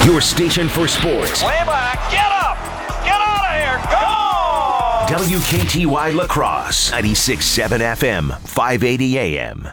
Your station for sports. Way back. Get up. Get out of here. Go! WKTY La Crosse, 96.7 FM, 580 AM.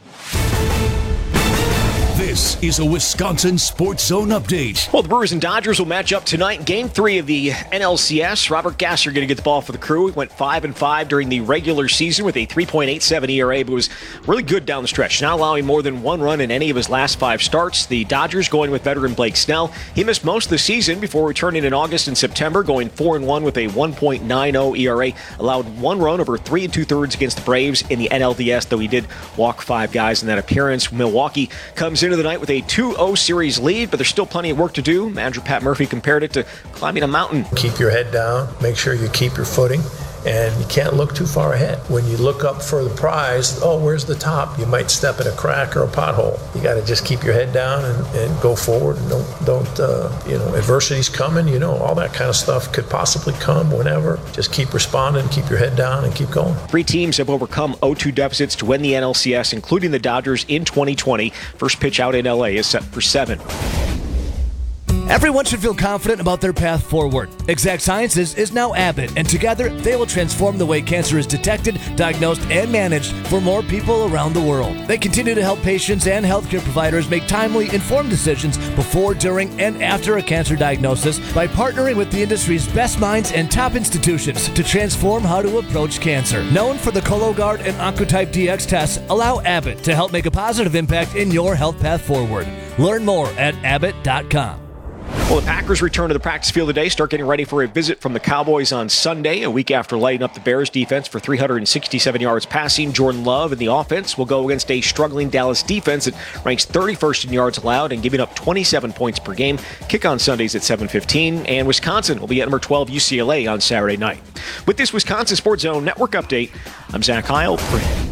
This is a Wisconsin Sports Zone update. Well, the Brewers and Dodgers will match up tonight in Game 3 of the NLCS. Robert Gasser going to get the ball for the Crew. He went 5-5 during the regular season with a 3.87 ERA, but was really good down the stretch, not allowing more than one run in any of his last 5 starts. The Dodgers going with veteran Blake Snell. He missed most of the season before returning in August and September, going 4-1 with a 1.90 ERA. Allowed 1 run over 3 2/3 against the Braves in the NLDS, though he did walk 5 guys in that appearance. Milwaukee comes into the night with a 2-0 series lead, but there's still plenty of work to do. Manager Pat Murphy compared it to climbing a mountain. Keep your head down, make sure you keep your footing, and you can't look too far ahead. When you look up for the prize, where's the top? You might step in a crack or a pothole. You got to just keep your head down and go forward. And don't adversity's coming, all that kind of stuff could possibly come whenever. Just keep responding, keep your head down, and keep going. 3 teams have overcome 0-2 deficits to win the NLCS, including the Dodgers in 2020. First pitch out in LA is set for 7. Everyone should feel confident about their path forward. Exact Sciences is now Abbott, and together they will transform the way cancer is detected, diagnosed, and managed for more people around the world. They continue to help patients and healthcare providers make timely, informed decisions before, during, and after a cancer diagnosis by partnering with the industry's best minds and top institutions to transform how to approach cancer. Known for the Cologuard and Oncotype DX tests, allow Abbott to help make a positive impact in your health path forward. Learn more at abbott.com. Well, the Packers return to the practice field today, start getting ready for a visit from the Cowboys on Sunday, a week after lighting up the Bears defense for 367 yards passing. Jordan Love in the offense will go against a struggling Dallas defense that ranks 31st in yards allowed and giving up 27 points per game. Kick on Sundays at 7:15, and Wisconsin will be at number 12 UCLA on Saturday night. With this Wisconsin Sports Zone Network update, I'm Zach Heil.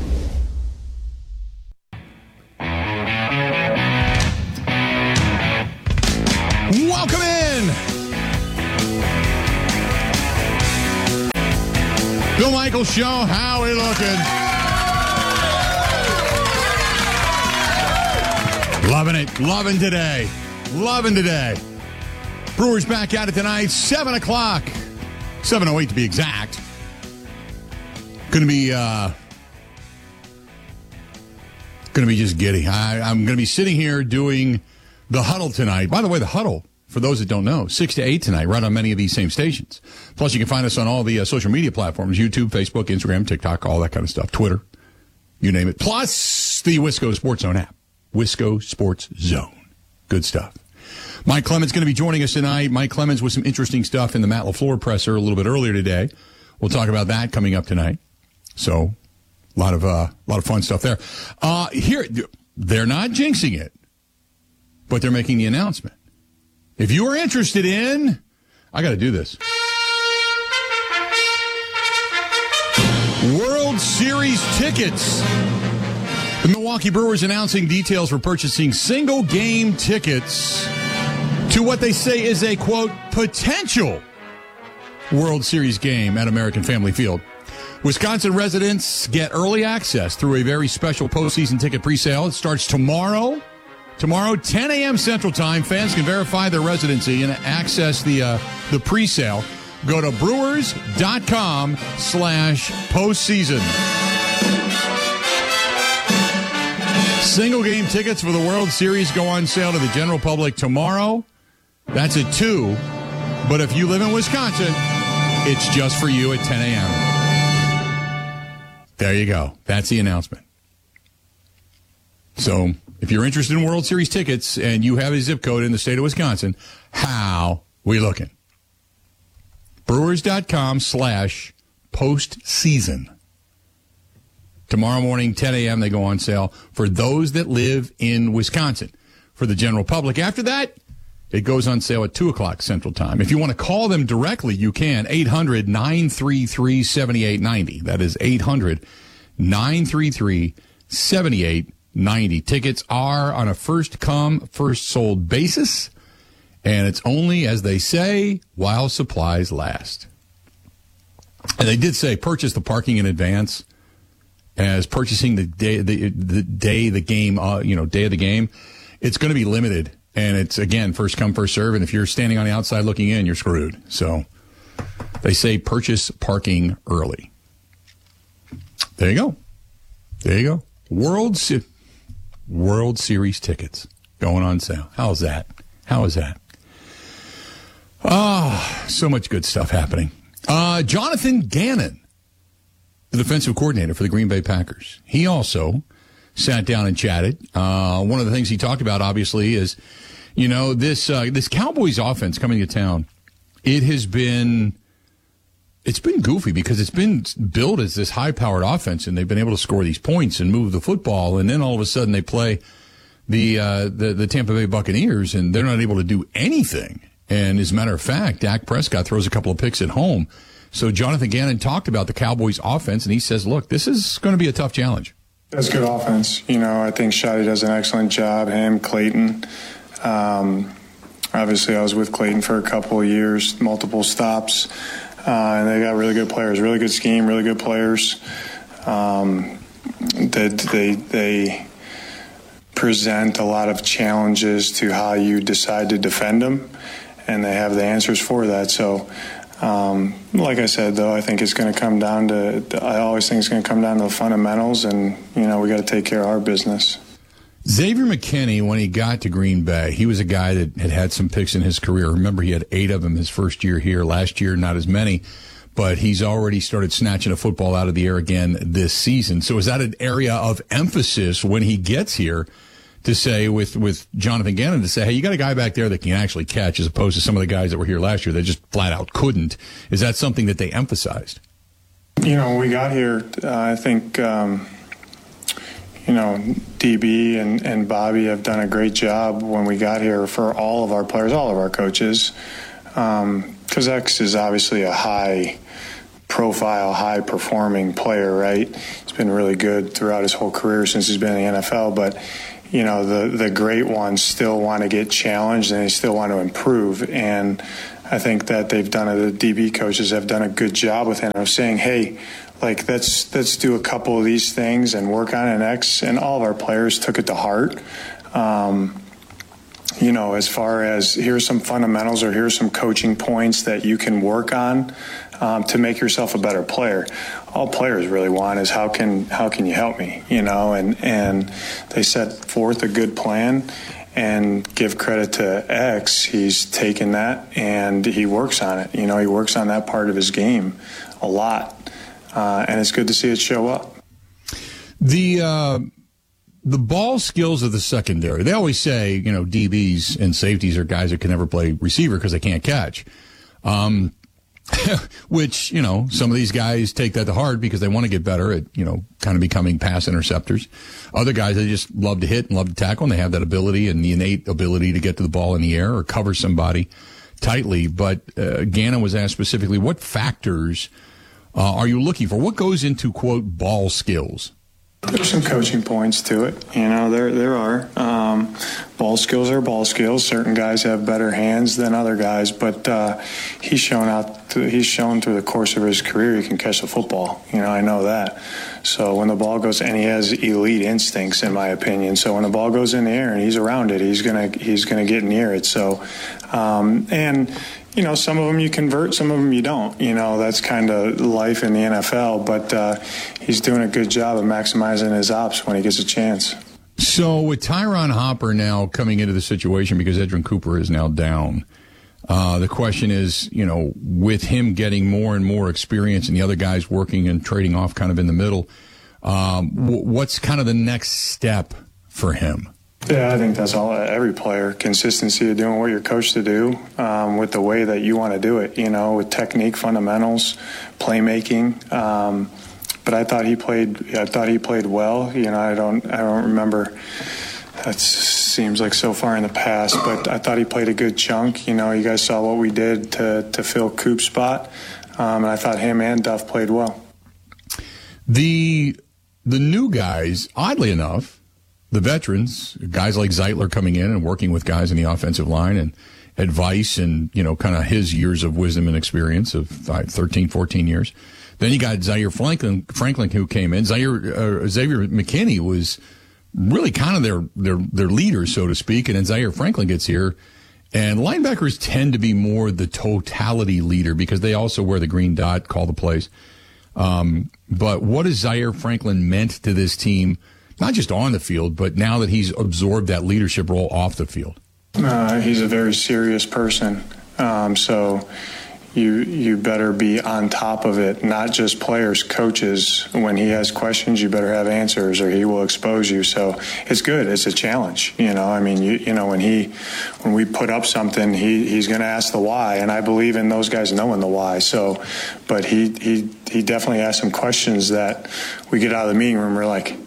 Welcome in. Bill Michaels Show. How we looking? Loving it. Loving today. Loving today. Brewers back at it tonight. 7 o'clock. 7:08 to be exact. Going to be just giddy. I'm going to be sitting here doing the Huddle tonight. By the way, the Huddle, for those that don't know, 6 to 8 tonight, right on many of these same stations. Plus, you can find us on all the social media platforms, YouTube, Facebook, Instagram, TikTok, all that kind of stuff, Twitter, you name it. Plus, the Wisco Sports Zone app. Wisco Sports Zone. Good stuff. Mike Clemens going to be joining us tonight. Mike Clemens with some interesting stuff in the Matt LaFleur presser a little bit earlier today. We'll talk about that coming up tonight. So, a lot of fun stuff there. Here, they're not jinxing it, but they're making the announcement. If you are interested in, I got to do this. World Series tickets. The Milwaukee Brewers announcing details for purchasing single game tickets to what they say is a, quote, potential World Series game at American Family Field. Wisconsin residents get early access through a very special postseason ticket presale. It starts tomorrow. Tomorrow, 10 a.m. Central Time, fans can verify their residency and access the presale. Go to brewers.com/postseason. Single game tickets for the World Series go on sale to the general public tomorrow. That's at 2. But if you live in Wisconsin, it's just for you at 10 a.m. There you go. That's the announcement. So, if you're interested in World Series tickets and you have a zip code in the state of Wisconsin, how we looking? Brewers.com/postseason. Tomorrow morning, 10 a.m., they go on sale for those that live in Wisconsin. For the general public, after that, it goes on sale at 2 o'clock Central Time. If you want to call them directly, you can. 800-933-7890. That is 800-933-7890. Tickets are on a first-come, first-sold basis, and it's only, as they say, while supplies last. And they did say purchase the parking in advance, as purchasing the day of the game. It's going to be limited And it's, again, first come, first serve. And if you're standing on the outside looking in, you're screwed. So they say purchase parking early. There you go. There you go. World Series tickets going on sale. How is that? How is that? So much good stuff happening. Jonathan Gannon, the defensive coordinator for the Green Bay Packers. He also sat down and chatted. One of the things he talked about, obviously, is, this Cowboys offense coming to town. It's been goofy because it's been billed as this high-powered offense, and they've been able to score these points and move the football, and then all of a sudden they play the Tampa Bay Buccaneers, and they're not able to do anything. And as a matter of fact, Dak Prescott throws a couple of picks at home. So Jonathan Gannon talked about the Cowboys offense, and he says, look, this is going to be a tough challenge. That's good offense. I think Shotty does an excellent job, him, Clayton. Obviously, I was with Clayton for a couple of years, multiple stops, and they got really good players, really good scheme, really good players. They present a lot of challenges to how you decide to defend them, and they have the answers for that. So, like I said, though, I think it's going to come down to the fundamentals, and, we got to take care of our business. Xavier McKinney, when he got to Green Bay, he was a guy that had some picks in his career. Remember, he had 8 of them his first year here. Last year, not as many, but he's already started snatching a football out of the air again this season. So is that an area of emphasis when he gets here to say with Jonathan Gannon to say, hey, you got a guy back there that can actually catch, as opposed to some of the guys that were here last year that just flat out couldn't? Is that something that they emphasized? When we got here, I think, DB and Bobby have done a great job when we got here for all of our players, all of our coaches, because X is obviously a high-profile, high-performing player, right? He's been really good throughout his whole career since he's been in the NFL, but the great ones still want to get challenged and they still want to improve. And I think that the DB coaches have done a good job with him of saying, hey, let's do a couple of these things and work on an X. And all of our players took it to heart. As far as here's some fundamentals or here's some coaching points that you can work on to make yourself a better player. All players really want is how can you help me, and they set forth a good plan, and give credit to X. He's taken that and he works on it. He works on that part of his game a lot, and it's good to see it show up. The ball skills of the secondary, they always say, DBs and safeties are guys that can never play receiver because they can't catch. Which, some of these guys take that to heart because they want to get better at, kind of becoming pass interceptors. Other guys, they just love to hit and love to tackle, and they have that ability and the innate ability to get to the ball in the air or cover somebody tightly. But Gannon was asked specifically, what factors are you looking for? What goes into, quote, ball skills? There's some coaching points to it. There are. Ball skills are ball skills. Certain guys have better hands than other guys, but he's shown through the course of his career he can catch the football. I know that. So when the ball goes, and he has elite instincts, in my opinion. So when the ball goes in the air and he's around it, he's gonna get near it. So, some of them you convert, some of them you don't. That's kind of life in the NFL. But he's doing a good job of maximizing his ops when he gets a chance. So with Tyron Hopper now coming into the situation because Edrin Cooper is now down, the question is, with him getting more and more experience and the other guys working and trading off kind of in the middle, what's kind of the next step for him? Yeah, I think that's all. Every player, consistency of doing what you're coached to do, with the way that you want to do it. With technique, fundamentals, playmaking. But I thought he played well. I don't remember. That seems like so far in the past, but I thought he played a good chunk. You guys saw what we did to fill Coop's spot, and I thought him and Duff played well. The new guys, oddly enough, the veterans, guys like Zeitler coming in and working with guys in the offensive line and advice and, kind of his years of wisdom and experience of 13, 14 years. Then you got Zaire Franklin who came in. Xavier McKinney was really kind of their leaders, so to speak. And then Zaire Franklin gets here. And linebackers tend to be more the totality leader because they also wear the green dot, call the plays. But what has Zaire Franklin meant to this team, not just on the field, but now that he's absorbed that leadership role off the field? He's a very serious person. So you better be on top of it, not just players, coaches. When he has questions, you better have answers or he will expose you. So it's good. It's a challenge. I mean, when we put up something, he's going to ask the why. And I believe in those guys knowing the why. So, but he definitely asked some questions that we get out of the meeting room. We're like,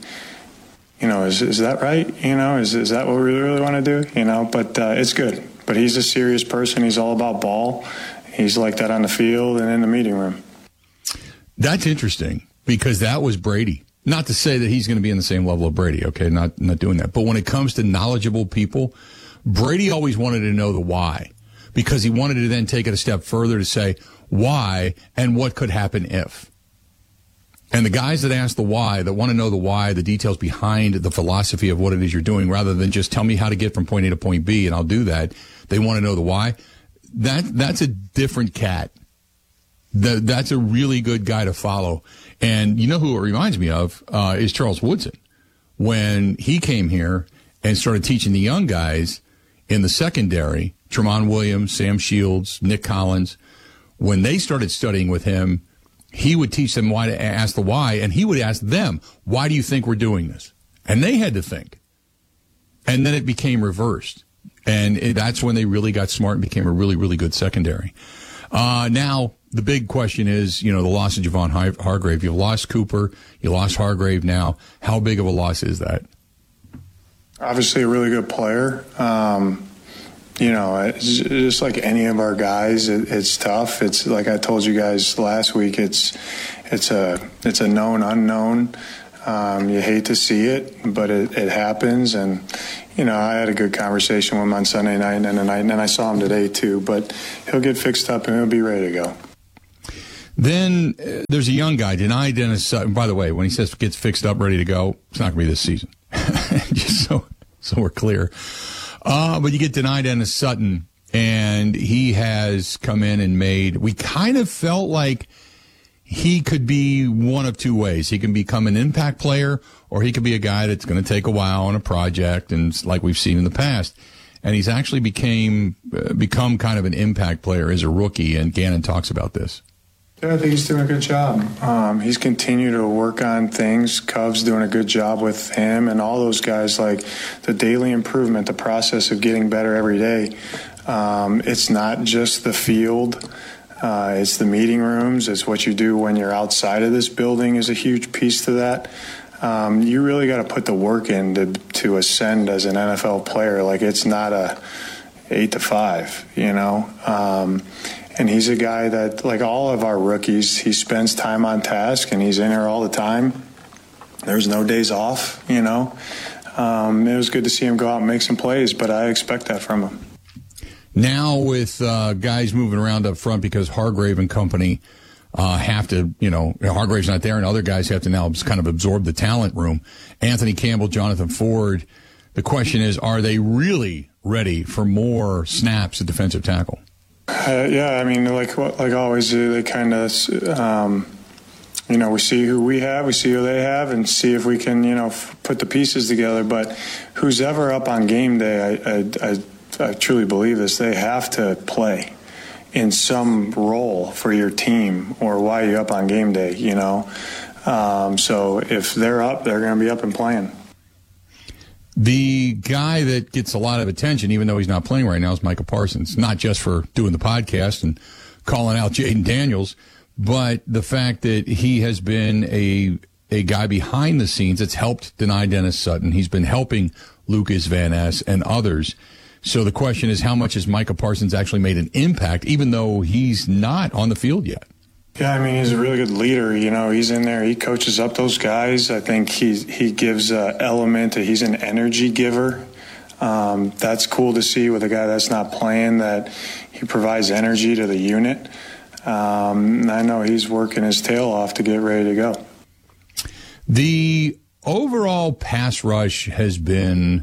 is that right? Is that what we really want to do? But it's good. But he's a serious person. He's all about ball. He's like that on the field and in the meeting room. That's interesting because that was Brady. Not to say that he's going to be in the same level of Brady, okay? Not doing that. But when it comes to knowledgeable people, Brady always wanted to know the why because he wanted to then take it a step further to say why and what could happen if. And the guys that ask the why, that want to know the why, the details behind the philosophy of what it is you're doing, rather than just tell me how to get from point A to point B and I'll do that, they want to know the why. That's a different cat. That's a really good guy to follow. And you know who it reminds me of is Charles Woodson. When he came here and started teaching the young guys in the secondary, Tramon Williams, Sam Shields, Nick Collins, when they started studying with him, he would teach them why to ask the why, and he would ask them, why do you think we're doing this? And they had to think. And then it became reversed. And that's when they really got smart and became a really, really good secondary. Now, the big question is, the loss of Javon Hargrave. You lost Cooper. You lost Hargrave now. How big of a loss is that? Obviously a really good player. It's just like any of our guys, it's tough. It's like I told you guys last week, it's a known unknown. You hate to see it, but it happens. And, I had a good conversation with him on Sunday night and then I saw him today too, but he'll get fixed up and he'll be ready to go. Then there's a young guy, Dani Dennis Sutton. By the way, when he says gets fixed up, ready to go, it's not going to be this season. Just so we're clear. But you get Dani Dennis Sutton, and he has come in and we kind of felt like he could be one of two ways. He can become an impact player, or he could be a guy that's going to take a while on a project, and like we've seen in the past. And he's actually become kind of an impact player as a rookie, and Gannon talks about this. Yeah, I think he's doing a good job. He's continued to work on things. Cubs doing a good job with him and all those guys, like the daily improvement, the process of getting better every day. It's not just the field. It's the meeting rooms. It's what you do when you're outside of this building is a huge piece to that. You really got to put the work in to ascend as an NFL player. Like, it's not a 8 to 5, and he's a guy that, like all of our rookies, he spends time on task and he's in there all the time. There's no days off, It was good to see him go out and make some plays, but I expect that from him. Now with guys moving around up front because Hargrave and company have to, Hargrave's not there and other guys have to now kind of absorb the talent room. Anthony Campbell, Jonathan Ford. The question is, are they really ready for more snaps at defensive tackle? Yeah, I mean, like always, they kind of, we see who we have, we see who they have, and see if we can, put the pieces together. But who's ever up on game day, I truly believe this, they have to play in some role for your team or why you're up on game day, So if they're up, they're going to be up and playing. The guy that gets a lot of attention, even though he's not playing right now, is Micah Parsons. Not just for doing the podcast and calling out Jaden Daniels, but the fact that he has been a guy behind the scenes that's helped Dani Dennis Sutton. He's been helping Lucas Van Ness and others. So the question is, how much has Micah Parsons actually made an impact, even though he's not on the field yet? Yeah, I mean, he's a really good leader. He's in there. He coaches up those guys. I think he gives an element. He's an energy giver. That's cool to see with a guy that's not playing, that he provides energy to the unit. I know he's working his tail off to get ready to go. The overall pass rush has been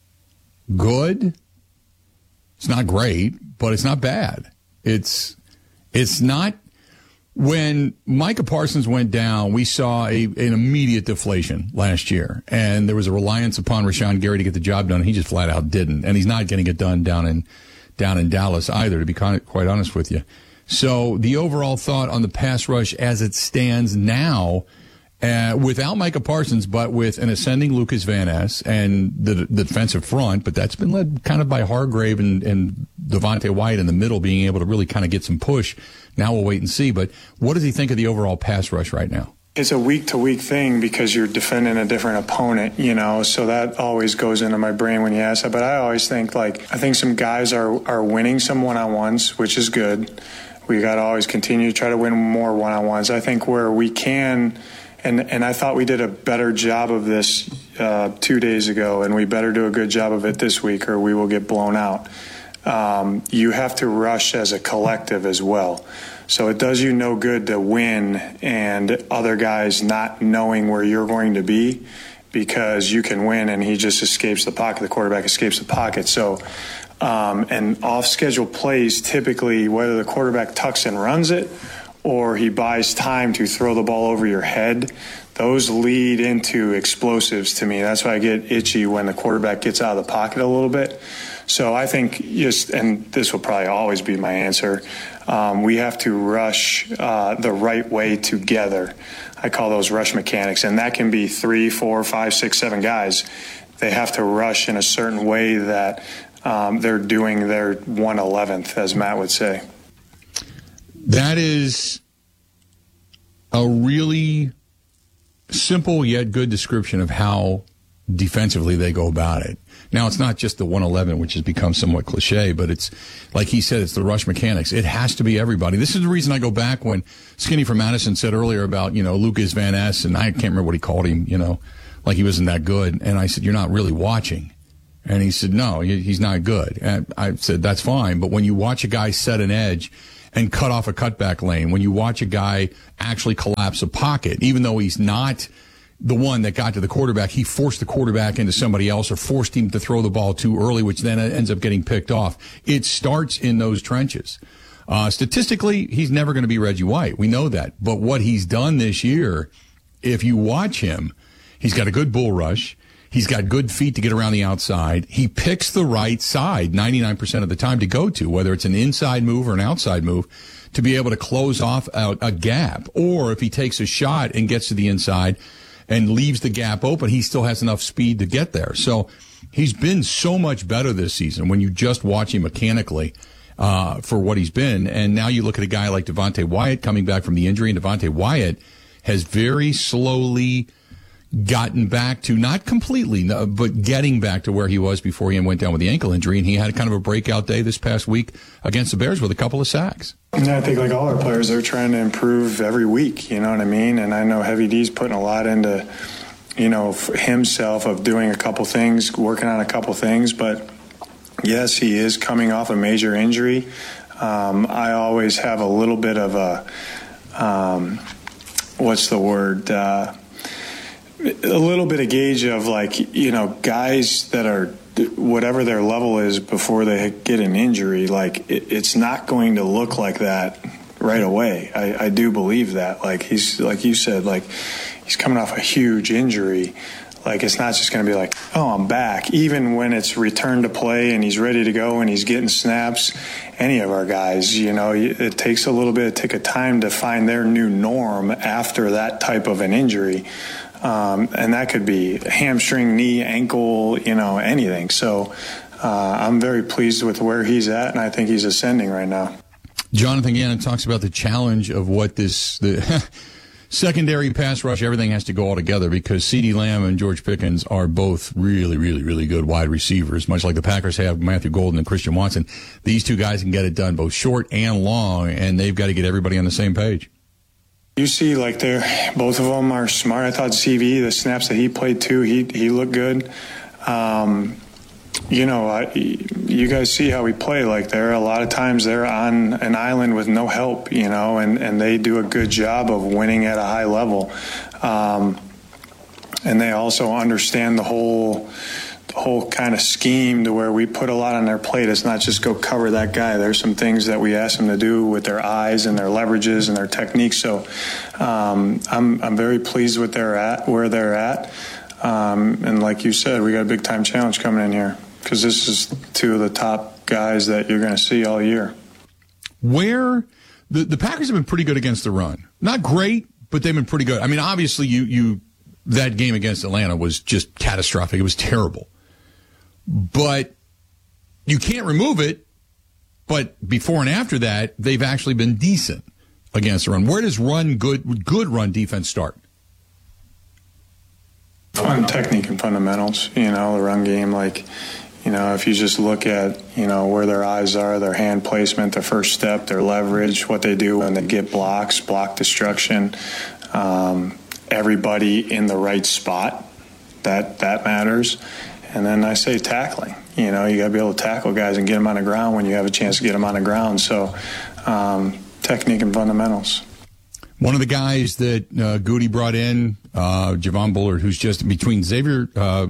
good. It's not great, but it's not bad. It's not. When Micah Parsons went down, we saw an immediate deflation last year, and there was a reliance upon Rashawn Gary to get the job done. He just flat out didn't, and he's not getting it done down in Dallas either, to be quite honest with you. So the overall thought on the pass rush as it stands now, without Micah Parsons, but with an ascending Lucas Van Ness and the defensive front, but that's been led kind of by Hargrave and Devontae Wyatt in the middle being able to really kind of get some push. Now we'll wait and see. But what does he think of the overall pass rush right now? It's a week-to-week thing because you're defending a different opponent, so that always goes into my brain when you ask that. But I always think, I think some guys are winning some one-on-ones, which is good. We got to always continue to try to win more one-on-ones. I think where we can, and I thought we did a better job of this 2 days ago, and we better do a good job of it this week or we will get blown out. You have to rush as a collective as well. So it does you no good to win and other guys not knowing where you're going to be, because you can win and he just escapes the pocket. The quarterback escapes the pocket. So, and off-schedule plays typically, whether the quarterback tucks and runs it or he buys time to throw the ball over your head, those lead into explosives to me. That's why I get itchy when the quarterback gets out of the pocket a little bit. So I think and this will probably always be my answer, we have to rush the right way together. I call those rush mechanics, and that can be 3, 4, 5, 6, 7 guys. They have to rush in a certain way that they're doing their 1/11th, as Matt would say. That is a really simple yet good description of how defensively they go about it. Now, it's not just the 111, which has become somewhat cliche, but it's, like he said, it's the rush mechanics. It has to be everybody. This is the reason I go back when Skinny from Madison said earlier about, Lucas Van Ness, and I can't remember what he called him, like he wasn't that good. And I said, you're not really watching. And he said, no, he's not good. And I said, that's fine. But when you watch a guy set an edge and cut off a cutback lane, when you watch a guy actually collapse a pocket, even though he's not the one that got to the quarterback, he forced the quarterback into somebody else or forced him to throw the ball too early, which then ends up getting picked off. It starts in those trenches. Statistically, he's never going to be Reggie White. We know that. But what he's done this year, if you watch him, he's got a good bull rush. He's got good feet to get around the outside. He picks the right side 99% of the time to go to, whether it's an inside move or an outside move, to be able to close off a gap. Or if he takes a shot and gets to the inside and leaves the gap open, he still has enough speed to get there. So he's been so much better this season when you just watch him mechanically for what he's been. And now you look at a guy like Devontae Wyatt coming back from the injury, and Devontae Wyatt has very slowly gotten back to, not completely, but getting back to where he was before he went down with the ankle injury. And he had kind of a breakout day this past week against the Bears with a couple of sacks. Yeah, I think like all our players, they're trying to improve every week, you know what I mean? And I know Heavy D's putting a lot into, himself of doing a couple things, working on a couple things. But yes, he is coming off a major injury. I always have a little bit of a, a little bit of gauge of guys that are whatever their level is before they get an injury, it's not going to look like that right away. I do believe that. He's, like you said, he's coming off a huge injury. It's not just going to be oh, I'm back. Even when it's return to play and he's ready to go and he's getting snaps, any of our guys, it takes a little bit of time to find their new norm after that type of an injury. And that could be hamstring, knee, ankle, anything. So I'm very pleased with where he's at, and I think he's ascending right now. Jonathan Gannon talks about the challenge of what the secondary pass rush, everything has to go all together, because CeeDee Lamb and George Pickens are both really, really, really good wide receivers, much like the Packers have Matthew Golden and Christian Watson. These two guys can get it done both short and long, and they've got to get everybody on the same page. You see, both of them are smart. I thought CV, the snaps that he played too, he looked good. You guys see how we play. There a lot of times they're on an island with no help, and they do a good job of winning at a high level. and they also understand the whole kind of scheme to where we put a lot on their plate. It's not just go cover that guy. There's some things that we ask them to do with their eyes and their leverages and their techniques. So I'm very pleased with where they're at. And like you said, we got a big time challenge coming in here because this is two of the top guys that you're going to see all year. Where the Packers have been pretty good against the run. Not great, but they've been pretty good. I mean, obviously you that game against Atlanta was just catastrophic. It was terrible. But you can't remove it. But before and after that, they've actually been decent against the run. Where does good run defense start? On technique and fundamentals, the run game, if you just look at, where their eyes are, their hand placement, their first step, their leverage, what they do when they get blocks, block destruction, everybody in the right spot, that matters. And then I say tackling. You got to be able to tackle guys and get them on the ground when you have a chance to get them on the ground. So technique and fundamentals. One of the guys that Goody brought in, Javon Bullard, who's just between Xavier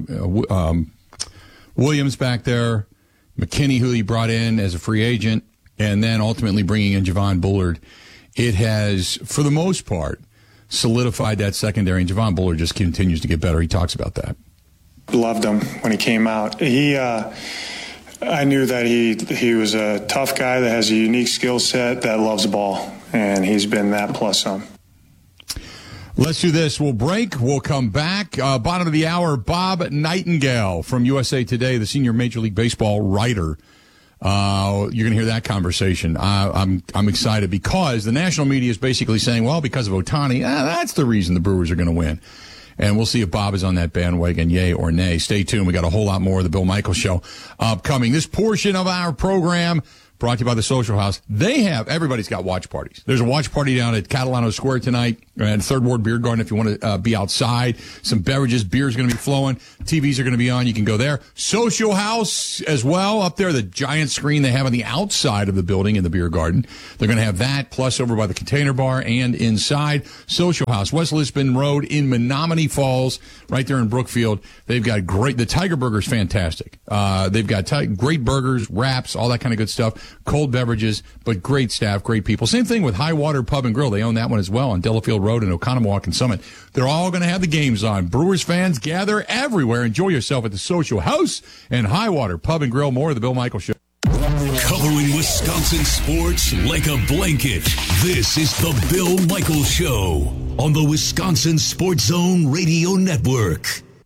Williams back there, McKinney, who he brought in as a free agent, and then ultimately bringing in Javon Bullard, it has, for the most part, solidified that secondary, and Javon Bullard just continues to get better. He talks about that. Loved him when he came out. I knew that he was a tough guy that has a unique skill set that loves the ball, and he's been that plus some. Let's do this. We'll break. We'll come back. Bottom of the hour, Bob Nightingale from USA Today, the senior Major League Baseball writer. You're going to hear that conversation. I'm excited because the national media is basically saying, well, because of Ohtani, that's the reason the Brewers are going to win. And we'll see if Bob is on that bandwagon, yay or nay. Stay tuned. We got a whole lot more of the Bill Michaels Show upcoming. This portion of our program brought to you by the Social House. Everybody's got watch parties. There's a watch party down at Catalano Square tonight and Third Ward Beer Garden if you want to be outside. Some beverages, beer's going to be flowing. TVs are going to be on. You can go there. Social House as well up there, the giant screen they have on the outside of the building in the beer garden. They're going to have that, plus over by the Container Bar and inside. Social House, West Lisbon Road in Menominee Falls, right there in Brookfield. They've got the Tiger Burger's fantastic. They've got great burgers, wraps, all that kind of good stuff. Cold beverages, but great staff, great people. Same thing with High Water Pub and Grill. They own that one as well on Delafield Road in Oconomowoc and Summit. They're all going to have the games on. Brewers fans gather everywhere. Enjoy yourself at the Social House and High Water Pub and Grill. More of the Bill Michaels Show. Covering Wisconsin sports like a blanket. This is the Bill Michaels Show on the Wisconsin Sports Zone Radio Network.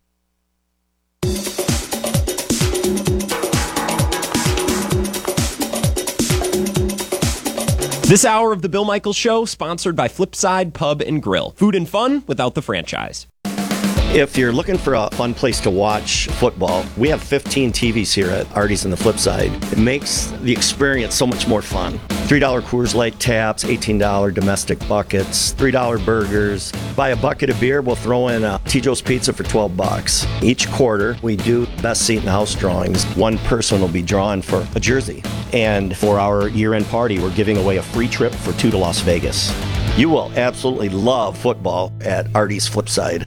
This hour of the Bill Michaels Show, sponsored by Flipside Pub and Grill. Food and fun without the franchise. If you're looking for a fun place to watch football, we have 15 TVs here at Artie's and the Flipside. It makes the experience so much more fun. $3 Coors Light taps, $18 domestic buckets, $3 burgers. Buy a bucket of beer, we'll throw in a T-Joe's Pizza for $12. Each quarter, we do best seat in the house drawings. One person will be drawn for a jersey. And for our year-end party, we're giving away a free trip for 2 to Las Vegas. You will absolutely love football at Artie's Flipside.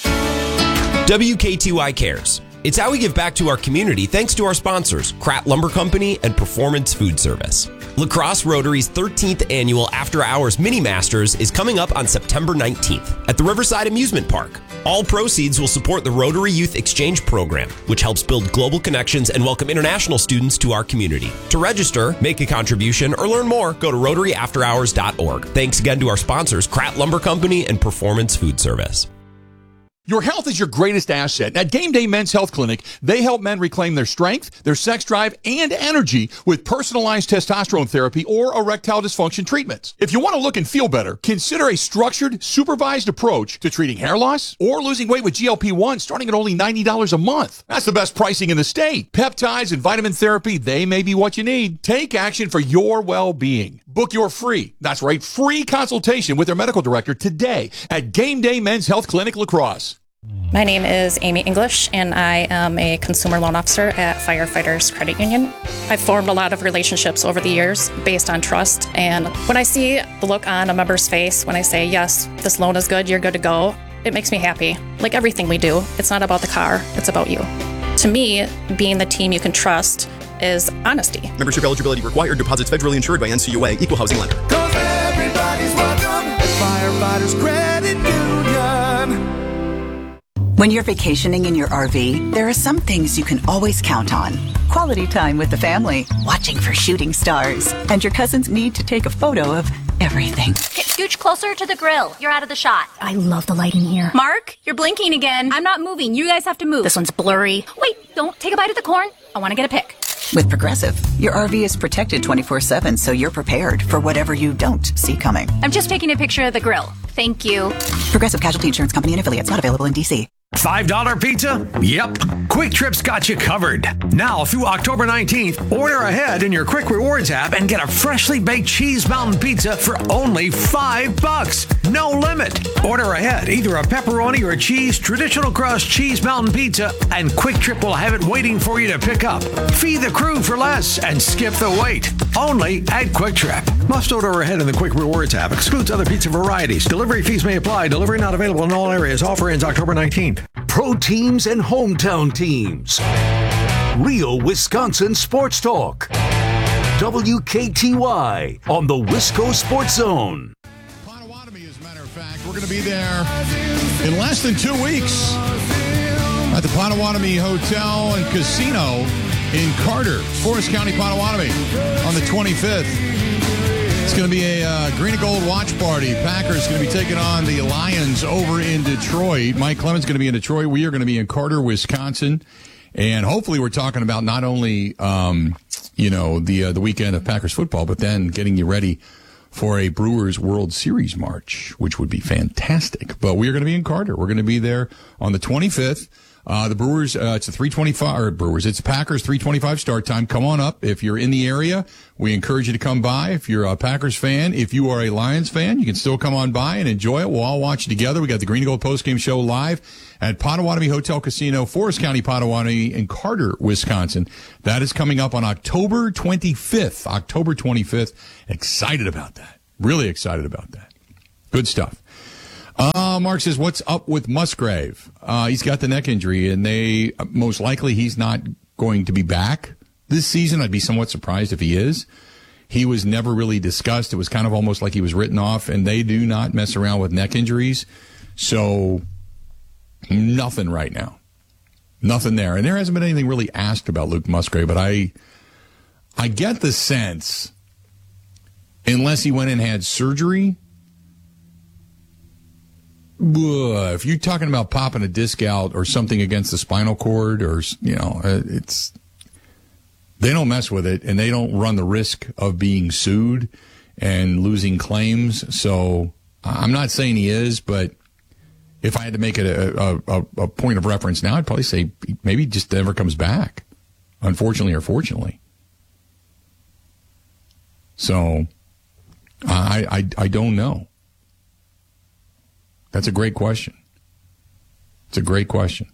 WKTY Cares. It's how we give back to our community thanks to our sponsors, Kratt Lumber Company and Performance Food Service. La Crosse Rotary's 13th annual After Hours Mini Masters is coming up on September 19th at the Riverside Amusement Park. All proceeds will support the Rotary Youth Exchange Program, which helps build global connections and welcome international students to our community. To register, make a contribution, or learn more, go to RotaryAfterHours.org. Thanks again to our sponsors, Kratt Lumber Company and Performance Food Service. Your health is your greatest asset. At Game Day Men's Health Clinic, they help men reclaim their strength, their sex drive, and energy with personalized testosterone therapy or erectile dysfunction treatments. If you want to look and feel better, consider a structured, supervised approach to treating hair loss or losing weight with GLP-1 starting at only $90 a month. That's the best pricing in the state. Peptides and vitamin therapy, they may be what you need. Take action for your well-being. Book your free consultation with their medical director today at Game Day Men's Health Clinic La Crosse. My name is Amy English, and I am a consumer loan officer at Firefighters Credit Union. I've formed a lot of relationships over the years based on trust, and when I see the look on a member's face when I say, yes, this loan is good, you're good to go, it makes me happy. Like everything we do, it's not about the car, it's about you. To me, being the team you can trust is honesty. Membership eligibility required. Deposits federally insured by NCUA. Equal housing lender. Cause everybody's welcome at Firefighters Credit Union. When you're vacationing in your RV, there are some things you can always count on. Quality time with the family, watching for shooting stars, and your cousin's need to take a photo of everything. Scooch closer to the grill. You're out of the shot. I love the lighting here. Mark, you're blinking again. I'm not moving. You guys have to move. This one's blurry. Wait, don't take a bite of the corn. I want to get a pic. With Progressive, your RV is protected 24/7, so you're prepared for whatever you don't see coming. I'm just taking a picture of the grill. Thank you. Progressive Casualty Insurance Company and affiliates, not available in D.C. $5 pizza? Yep. Quick Trip's got you covered. Now through October 19th, order ahead in your Quick Rewards app and get a freshly baked cheese mountain pizza for only $5. No limit. Order ahead, either a pepperoni or cheese traditional crust cheese mountain pizza, and Quick Trip will have it waiting for you to pick up. Feed the crew for less and skip the wait. Only at Quick Trip. Must order ahead in the Quick Rewards app. Excludes other pizza varieties. Delivery fees may apply. Delivery not available in all areas. Offer ends October 19th. Pro teams and hometown teams. Real Wisconsin Sports Talk. WKTY on the Wisco Sports Zone. Potawatomi, as a matter of fact. We're going to be there in less than 2 weeks at the Potawatomi Hotel and Casino in Carter, Forest County, Potawatomi, on the 25th. It's going to be a green and gold watch party. Packers going to be taking on the Lions over in Detroit. Mike Clemens going to be in Detroit. We are going to be in Carter, Wisconsin. And hopefully we're talking about not only, the weekend of Packers football, but then getting you ready for a Brewers World Series march, which would be fantastic. But we are going to be in Carter. We're going to be there on the 25th. The Brewers, it's a 3:25, or Brewers, it's Packers 3:25 start time. Come on up. If you're in the area, we encourage you to come by. If you're a Packers fan, if you are a Lions fan, you can still come on by and enjoy it. We'll all watch it together. We got the Green and Gold postgame show live at Potawatomi Hotel Casino, Forest County, Potawatomi, in Carter, Wisconsin. That is coming up on October 25th. October 25th. Excited about that. Really excited about that. Good stuff. Mark says, what's up with Musgrave? He's got the neck injury, and most likely he's not going to be back this season. I'd be somewhat surprised if he is. He was never really discussed. It was kind of almost like he was written off, and they do not mess around with neck injuries. So nothing right now. Nothing there. And there hasn't been anything really asked about Luke Musgrave, but I get the sense, unless he went and had surgery, if you're talking about popping a disc out or something against the spinal cord, or it's, they don't mess with it, and they don't run the risk of being sued and losing claims. So I'm not saying he is, but if I had to make it a point of reference now, I'd probably say maybe he just never comes back, unfortunately or fortunately. So I don't know. That's a great question. It's a great question.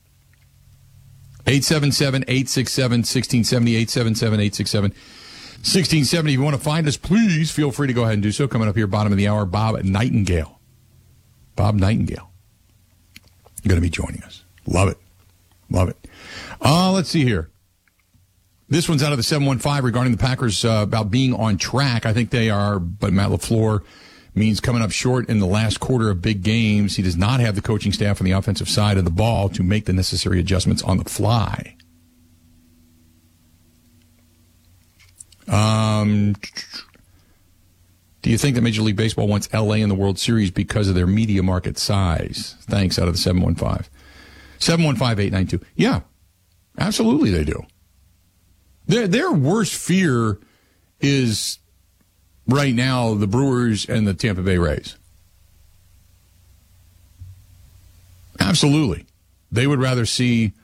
877-867-1670, 877-867-1670. If you want to find us, please feel free to go ahead and do so. Coming up here, bottom of the hour, Bob Nightingale. Bob Nightingale going to be joining us. Love it. Love it. Let's see here. This one's out of the 715 regarding the Packers about being on track. I think they are, but Matt LaFleur means coming up short in the last quarter of big games. He does not have the coaching staff on the offensive side of the ball to make the necessary adjustments on the fly. Do you think that Major League Baseball wants L.A. in the World Series because of their media market size? Thanks, out of the 715. 715-892. Yeah, absolutely they do. Their worst fear is right now the Brewers and the Tampa Bay Rays. Absolutely. They would rather see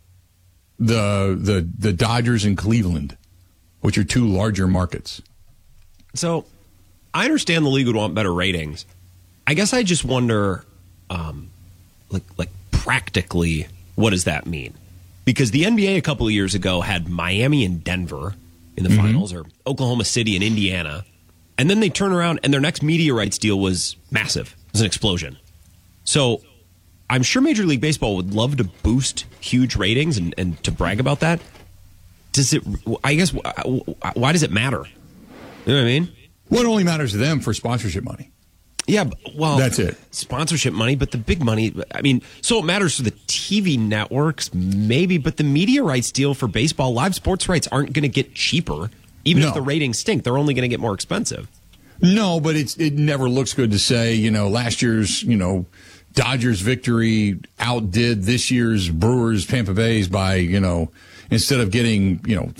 the Dodgers and Cleveland, which are two larger markets. So I understand the league would want better ratings. I guess I just wonder, like practically, what does that mean? Because the NBA a couple of years ago had Miami and Denver in the finals, or Oklahoma City and Indiana. And then they turn around and their next media rights deal was massive. It was an explosion. So I'm sure Major League Baseball would love to boost huge ratings and to brag about that. Does it? I guess. Why does it matter? You know what I mean? Well, it only matters to them for sponsorship money. Yeah, well, that's it. Sponsorship money, but the big money, I mean, so it matters for the TV networks, maybe, but the media rights deal for baseball, live sports rights aren't going to get cheaper. Even if the ratings stink, they're only going to get more expensive. No, but it never looks good to say, last year's, Dodgers victory outdid this year's Brewers Tampa Bay's by, instead of getting,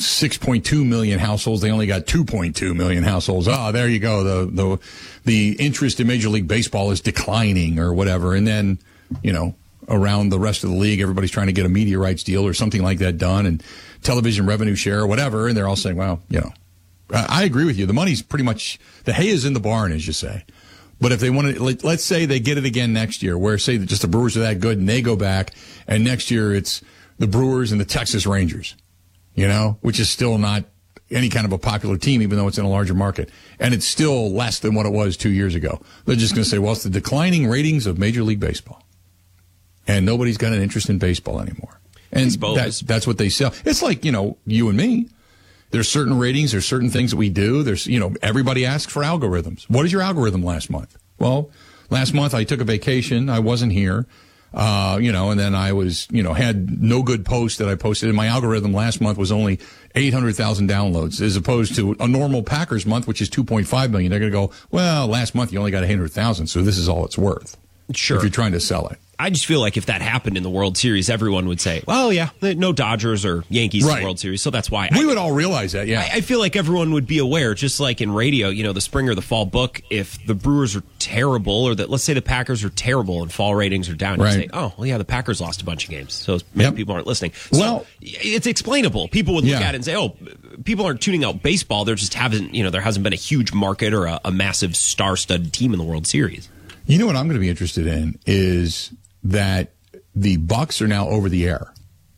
6.2 million households, they only got 2.2 million households. Oh, there you go. The interest in Major League Baseball is declining or whatever. And then, around the rest of the league, everybody's trying to get a media rights deal or something like that done and television revenue share or whatever. And they're all saying, well, I agree with you. The money's pretty much, the hay is in the barn, as you say. But if they want to, let's say they get it again next year, where say that just the Brewers are that good and they go back, and next year it's the Brewers and the Texas Rangers, which is still not any kind of a popular team, even though it's in a larger market. And it's still less than what it was 2 years ago. They're just going to say, well, it's the declining ratings of Major League Baseball. And nobody's got an interest in baseball anymore. And that's what they sell. It's like, you and me. There's certain ratings, there's certain things that we do. There's, everybody asks for algorithms. What is your algorithm last month? Well, last month I took a vacation. I wasn't here. And then I was, had no good post that I posted. And my algorithm last month was only 800,000 downloads as opposed to a normal Packers month, which is 2.5 million. They're going to go, well, last month you only got 800,000. So this is all it's worth. Sure. If you're trying to sell it. I just feel like if that happened in the World Series, everyone would say, well, yeah, no Dodgers or Yankees in the World Series, so that's why. We would all realize that, yeah. I feel like everyone would be aware, just like in radio, the spring or the fall book, if the Brewers are terrible, or that let's say the Packers are terrible and fall ratings are down, you say, oh, well, yeah, the Packers lost a bunch of games, so maybe people aren't listening. So well, it's explainable. People would look at it and say, oh, people aren't tuning out baseball, there just haven't, there hasn't been a huge market or a massive star-studded team in the World Series. You know what I'm going to be interested in is that the Bucks are now over the air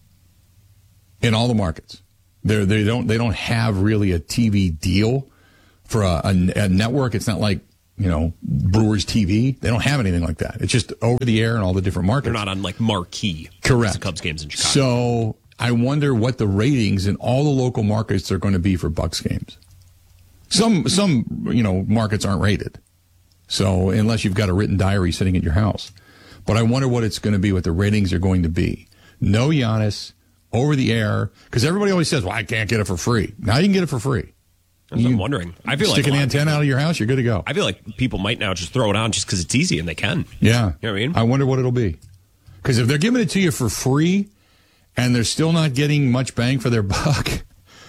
in all the markets. They don't have really a TV deal for a network. It's not like Brewers TV. They don't have anything like that. It's just over the air in all the different markets. They're not on like marquee. Correct. The Cubs games in Chicago. So I wonder what the ratings in all the local markets are going to be for Bucks games. Some markets aren't rated. So unless you've got a written diary sitting at your house. But I wonder what it's going to be, what the ratings are going to be. No Giannis, over the air, because everybody always says, well, I can't get it for free. Now you can get it for free. I'm wondering. I feel stick an antenna out of your house, you're good to go. I feel like people might now just throw it on just because it's easy and they can. Yeah. You know what I mean? I wonder what it'll be. Because if they're giving it to you for free and they're still not getting much bang for their buck,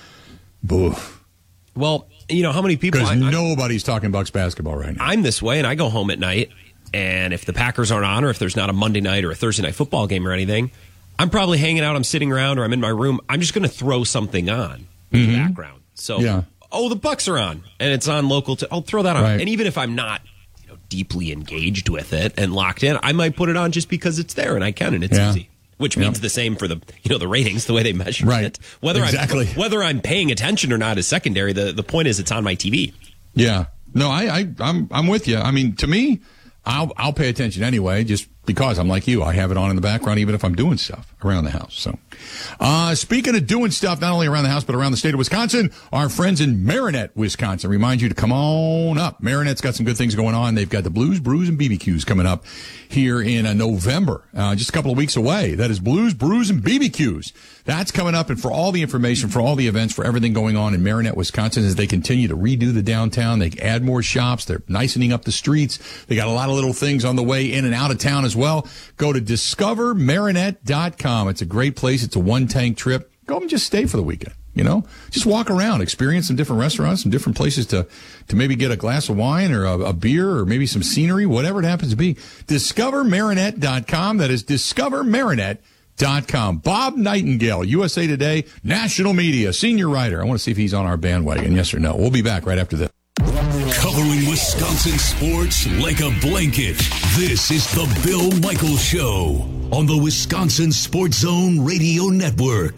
boo. Well, how many people... Because nobody's talking Bucks basketball right now. I'm this way, and I go home at night, and if the Packers aren't on, or if there's not a Monday night or a Thursday night football game or anything, I'm probably hanging out, I'm sitting around, or I'm in my room. I'm just going to throw something on in the background. So, the Bucks are on, and it's on local. I'll throw that on. Right. And even if I'm not deeply engaged with it and locked in, I might put it on just because it's there, and I can, and it's easy. Which means the same for the the ratings, the way they measure it. Whether I'm paying attention or not is secondary. The point is it's on my TV. Yeah. No, I'm with you. I mean, to me, I'll pay attention anyway, just because I'm like you. I have it on in the background even if I'm doing stuff around the house. So, speaking of doing stuff not only around the house but around the state of Wisconsin, our friends in Marinette, Wisconsin, remind you to come on up. Marinette's got some good things going on. They've got the Blues, Brews, and BBQs coming up here in November, just a couple of weeks away. That is Blues, Brews, and BBQs. That's coming up, and for all the information, for all the events, for everything going on in Marinette, Wisconsin, as they continue to redo the downtown, they add more shops, they're nicening up the streets, they got a lot of little things on the way in and out of town as well. Go to discovermarinette.com. It's a great place. It's a one-tank trip. Go and just stay for the weekend. Just walk around, experience some different restaurants, some different places to maybe get a glass of wine or a beer or maybe some scenery, whatever it happens to be. DiscoverMarinette.com. That is DiscoverMarinette.com. Bob Nightingale, USA Today, national media, senior writer. I want to see if he's on our bandwagon, yes or no. We'll be back right after this. Covering Wisconsin sports like a blanket. This is the Bill Michaels Show on the Wisconsin Sports Zone Radio Network.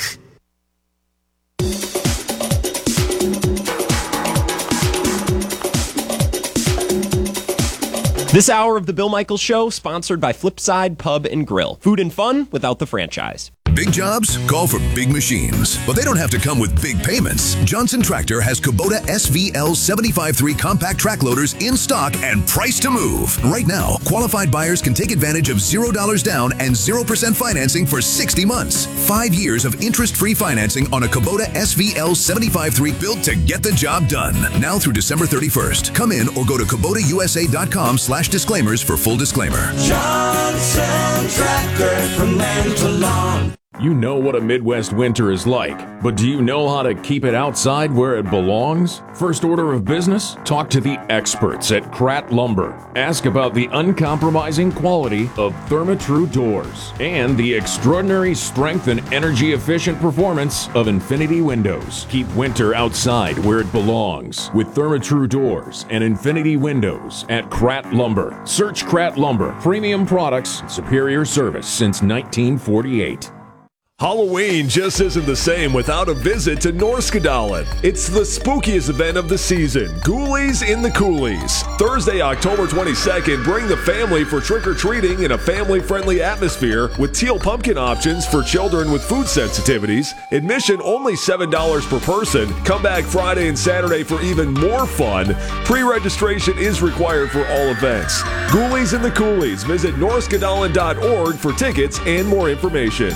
This hour of the Bill Michaels Show, sponsored by Flipside Pub and Grill. Food and fun without the franchise. Big jobs call for big machines, but they don't have to come with big payments. Johnson Tractor has Kubota SVL 75.3 compact track loaders in stock and priced to move. Right now, qualified buyers can take advantage of $0 down and 0% financing for 60 months. 5 years of interest-free financing on a Kubota SVL 75.3 built to get the job done. Now through December 31st. Come in or go to KubotaUSA.com/disclaimers for full disclaimer. Johnson Tractor from land to lawn. You know what a Midwest winter is like, but do you know how to keep it outside where it belongs? First order of business? Talk to the experts at Kratt Lumber. Ask about the uncompromising quality of Therma-Tru doors and the extraordinary strength and energy-efficient performance of Infinity windows. Keep winter outside where it belongs with Therma-Tru doors and Infinity windows at Kratt Lumber. Search Kratt Lumber. Premium products, superior service since 1948. Halloween just isn't the same without a visit to Norskadalen. It's the spookiest event of the season, Ghoulies in the Coolies. Thursday, October 22nd, bring the family for trick-or-treating in a family-friendly atmosphere with teal pumpkin options for children with food sensitivities. Admission only $7 per person. Come back Friday and Saturday for even more fun. Pre-registration is required for all events. Ghoulies in the Coolies. Visit norskadalen.org for tickets and more information.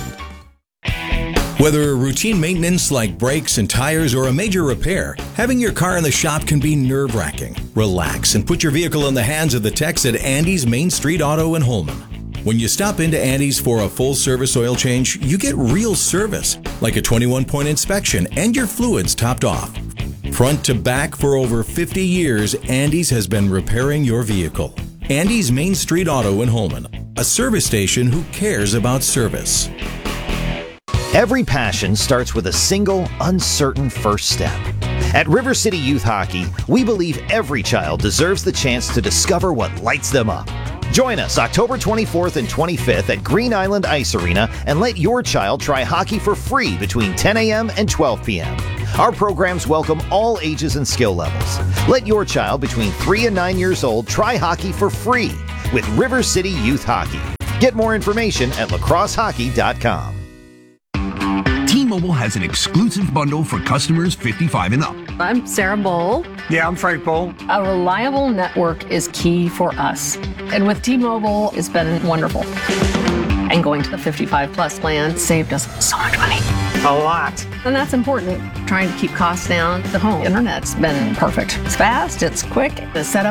Whether routine maintenance like brakes and tires or a major repair, having your car in the shop can be nerve-wracking. Relax and put your vehicle in the hands of the techs at Andy's Main Street Auto in Holman. When you stop into Andy's for a full-service oil change, you get real service, like a 21-point inspection and your fluids topped off. Front to back for over 50 years, Andy's has been repairing your vehicle. Andy's Main Street Auto in Holman, a service station who cares about service. Every passion starts with a single, uncertain first step. At River City Youth Hockey, we believe every child deserves the chance to discover what lights them up. Join us October 24th and 25th at Green Island Ice Arena and let your child try hockey for free between 10 a.m. and 12 p.m. Our programs welcome all ages and skill levels. Let your child between 3 and 9 years old try hockey for free with River City Youth Hockey. Get more information at lacrossehockey.com. T-Mobile has an exclusive bundle for customers 55 and up. I'm Sarah Bowl. Yeah, I'm Frank Bowl. A reliable network is key for us. And with T-Mobile, it's been wonderful. And going to the 55 plus plan saved us so much money. A lot. And that's important. Trying to keep costs down. The home internet's been perfect. It's fast, it's quick, the setup